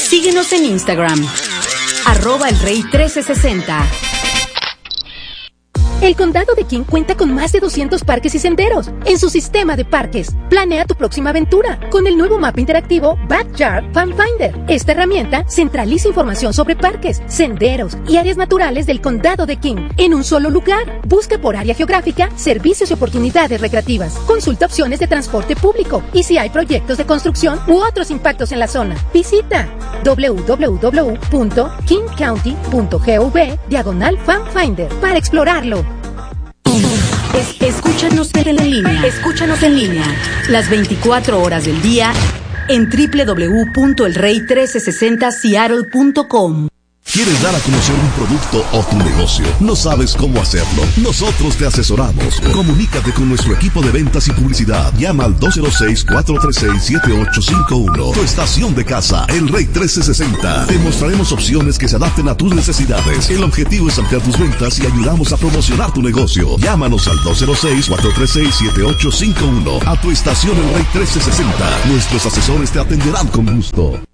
Síguenos en Instagram, @elrey1360. El Condado de King cuenta con más de 200 parques y senderos en su sistema de parques. Planea tu próxima aventura con el nuevo mapa interactivo Backyard Fan Finder. Esta herramienta centraliza información sobre parques, senderos y áreas naturales del Condado de King en un solo lugar. Busca por área geográfica, servicios y oportunidades recreativas. Consulta opciones de transporte público y si hay proyectos de construcción u otros impactos en la zona. Visita www.kingcounty.gov/fanfinder para explorarlo. Escúchanos en línea. Escúchanos en línea. Las 24 horas del día en www.elrey1360seattle.com. ¿Quieres dar a conocer un producto o tu negocio? ¿No sabes cómo hacerlo? Nosotros te asesoramos. Comunícate con nuestro equipo de ventas y publicidad. Llama al 206-436-7851. Tu estación de casa, El Rey 1360. Te mostraremos opciones que se adapten a tus necesidades. El objetivo es ampliar tus ventas y ayudamos a promocionar tu negocio. Llámanos al 206-436-7851. A tu estación El Rey 1360. Nuestros asesores te atenderán con gusto.